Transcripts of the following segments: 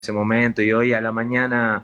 ese momento. Y hoy a la mañana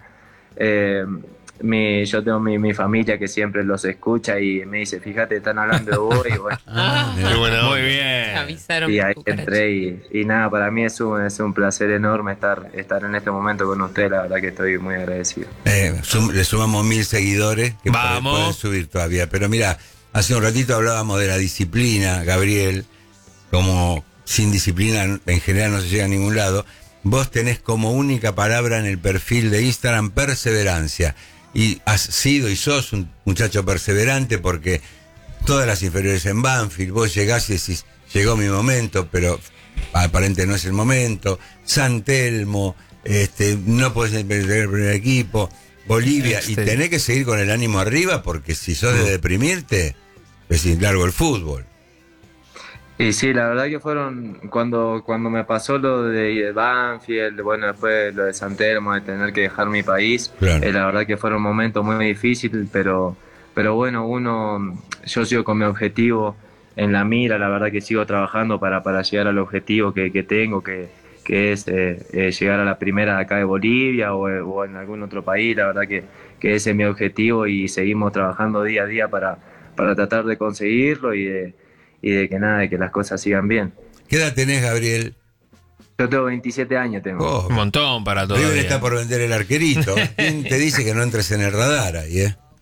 yo tengo mi familia que siempre los escucha y me dice, fíjate, están hablando de vos. Y bueno, Qué buena Muy onda. bien. Avisaron y por ahí cucaracha. entré y nada, para mí es un placer enorme estar en este momento con ustedes. La verdad que estoy muy agradecido. Le sumamos 1000 seguidores que Vamos. pueden subir todavía. Pero mira, hace un ratito hablábamos de la disciplina, Gabriel, como sin disciplina en general no se llega a ningún lado. Vos tenés como única palabra en el perfil de Instagram perseverancia. Y has sido y sos un muchacho perseverante porque todas las inferiores en Banfield, vos llegás y decís, llegó mi momento, pero aparente no es el momento. San Telmo, no podés perder el primer equipo. Bolivia, y tenés que seguir con el ánimo arriba porque si sos de deprimirte, es largo el fútbol. Y sí, la verdad que fueron cuando me pasó lo de Banfield, bueno, después lo de San Telmo, de tener que dejar mi país, Claro. la verdad que fueron momentos muy difíciles, pero bueno, yo sigo con mi objetivo en la mira, la verdad que sigo trabajando para llegar al objetivo que tengo, que es llegar a la primera de acá de Bolivia o en algún otro país, la verdad que ese es mi objetivo y seguimos trabajando día a día para tratar de conseguirlo y de que nada, de que las cosas sigan bien. ¿Qué edad tenés, Gabriel? Yo tengo 27 años, tengo. Oh, Un montón para todo. River está por vender el arquerito. ¿Quién te dice que no entres en el radar ahí,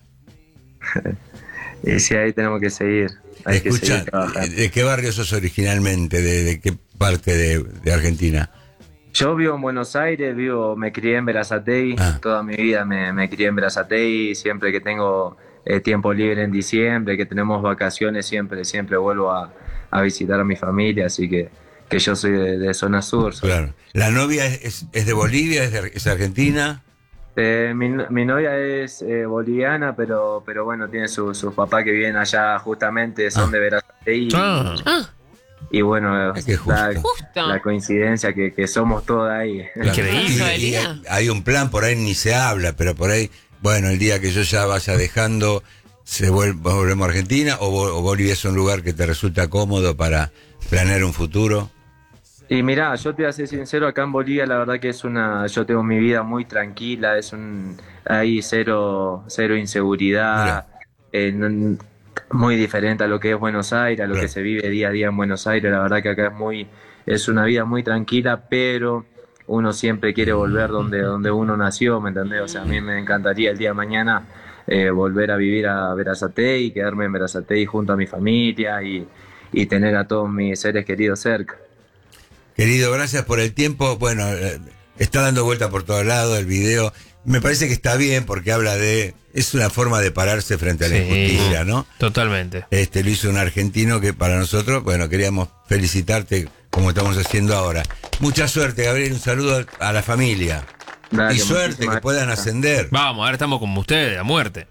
Y sí, ahí tenemos que seguir. Hay que Escucha, seguir trabajando. ¿de qué barrio sos originalmente? ¿De qué parte de Argentina? Yo vivo en Buenos Aires, me crié en Berazategui, toda mi vida me crié en Berazategui, siempre que tengo tiempo libre en diciembre, que tenemos vacaciones, siempre vuelvo a visitar a mi familia, así que yo soy de zona sur. Claro. ¿La novia es de Bolivia, es argentina? Mi novia es boliviana, pero bueno, tiene sus papás que viven allá justamente, son de Berazategui. Y bueno, Qué justo. la coincidencia que somos todos ahí. Claro. Increíble. Y hay un plan, por ahí ni se habla, pero por ahí, bueno, el día que yo ya vaya dejando, volvemos a Argentina, o Bolivia es un lugar que te resulta cómodo para planear un futuro. Y mirá, yo te voy a ser sincero, acá en Bolivia la verdad que yo tengo mi vida muy tranquila, hay cero inseguridad, muy diferente a lo que es Buenos Aires, a lo que se vive día a día en Buenos Aires. La verdad que acá es una vida muy tranquila, pero uno siempre quiere volver donde uno nació, ¿me entendés? O sea, a mí me encantaría el día de mañana volver a vivir a Berazategui, quedarme en Berazategui junto a mi familia y tener a todos mis seres queridos cerca. Querido, gracias por el tiempo. Bueno, está dando vuelta por todos lados el video. Me parece que está bien porque habla es una forma de pararse frente a la injusticia, ¿no? Totalmente. Lo hizo un argentino que para nosotros, bueno, queríamos felicitarte como estamos haciendo ahora. Mucha suerte, Gabriel, un saludo a la familia. Dale, Y suerte, muchísimas que puedan gracias. ascender. Vamos, ahora estamos como ustedes, a muerte.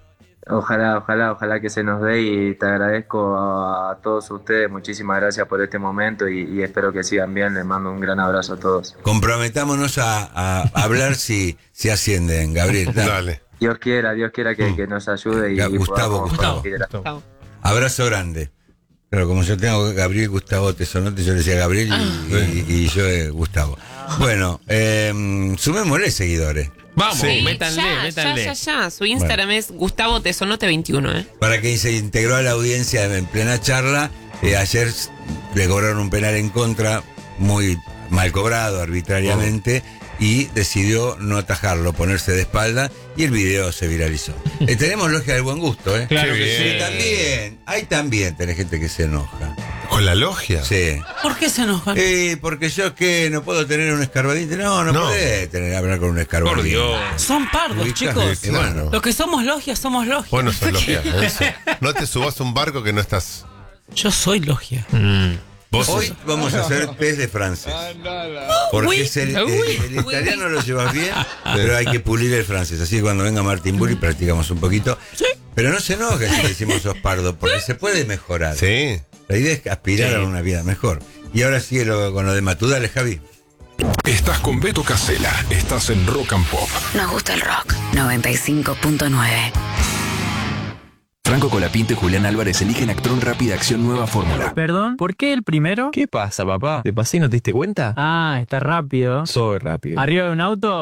Ojalá que se nos dé y te agradezco a todos ustedes, muchísimas gracias por este momento y espero que sigan bien, les mando un gran abrazo a todos. Comprometámonos a hablar si ascienden, Gabriel. Dale. Dios quiera que nos ayude y Gustavo. podamos seguir. Abrazo grande. Claro, como yo tengo Gabriel Gustavo Tesonote, yo le decía Gabriel y yo Gustavo. Bueno, sumémosle seguidores. Vamos, Sí. métanle. Ya. Su Instagram es Gustavo Tesonote 21, Para quien se integró a la audiencia en plena charla, ayer le cobraron un penal en contra, muy mal cobrado arbitrariamente, y decidió no atajarlo, ponerse de espalda, y el video se viralizó. Tenemos logia del buen gusto, ¿eh? Claro Qué que bien. sí. También tenés gente que se enoja. ¿Con la logia? Sí. ¿Por qué se enojan? Porque yo que no puedo tener un escarbadiente. No podés hablar con un escarbadiente. Por Dios. Son pardos, Ubicás, chicos. sí, bueno. Los que somos logia, somos logia. Bueno, son logias. Eso. No te subas a un barco que no estás. Yo soy logia. Hoy vamos a hacer test de francés. Porque Uy, es el italiano lo llevas bien, pero hay que pulir el francés. Así que cuando venga Martín Bulli practicamos un poquito. Pero no se enoje si decimos sos pardo, porque se puede mejorar. Sí. La idea es aspirar a una vida mejor. Y ahora sigue con lo de Matudales, Javi. Estás con Beto Casella. Estás en Rock and Pop. Nos gusta el rock. 95.9. Franco Colapinto y Julián Álvarez eligen Actron Rápida Acción Nueva Fórmula. Perdón, ¿por qué el primero? ¿Qué pasa, papá? ¿Te pasé y no te diste cuenta? Ah, está rápido. Soy rápido. ¿Arriba de un auto?